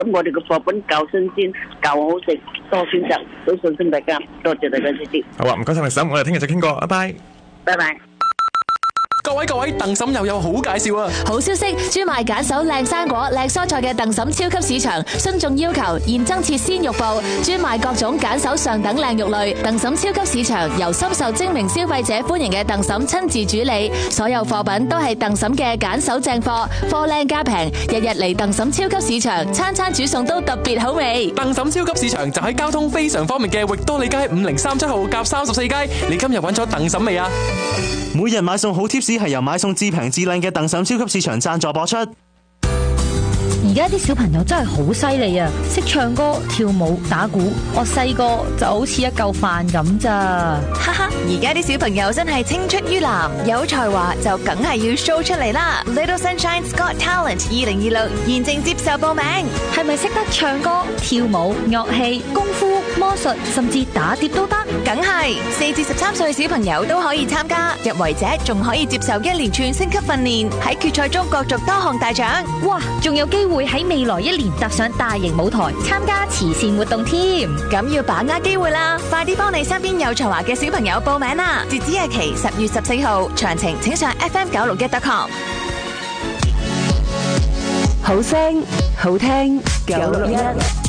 咁我哋嘅貨品夠新鮮、夠好食，多選擇，俾信心大家。多謝大家支持。 好啊，唔該晒，鄧嬸，我哋聽日再傾過，拜拜。 拜拜。 各位，鄧嬸又有好介紹啊！ 好消息，專賣揀手靚生果、靚蔬菜嘅鄧嬸超級市場，遵眾要求現增設鮮肉部，專賣各種揀手上等靚肉類。鄧嬸超級市場由深受精明消費者歡迎嘅鄧嬸親自主理，所有貨品都係鄧嬸嘅揀手正貨，貨靚價平，日日嚟鄧嬸超級市場，餐餐煮餸都特別好味。 鄧嬸超級市場就喺交通非常方便嘅域多利街5037號夾34街，你今日揾咗鄧嬸未啊？ 每日買餸好貼士係由買餸至平至靚嘅鄧嬸超級市場贊助播出。 而家啲小朋友真係好犀利啊！識唱歌、跳舞、打鼓。我細個就好似一嚿飯咁咋。 哈哈！而家啲小朋友真係青出於藍，有才華就梗係要 show 出嚟啦。Little Sunshine's Got Talent 2026現正接受報名， 係咪識得唱歌、跳舞、樂器、功夫、魔術，甚至打碟都得？ 梗係4至13歲小朋友都可以參加，入圍者仲可以接受1連串升級訓練，喺決賽中角逐多項大獎。 哇！仲有機會喺未來1年踏上大型舞台，參加慈善活動添。 咁要把握機會啦！快啲幫你身邊有才華嘅小朋友報名啦！截止日期10月14號，詳情請上 fm961.com。 好聲好聽961。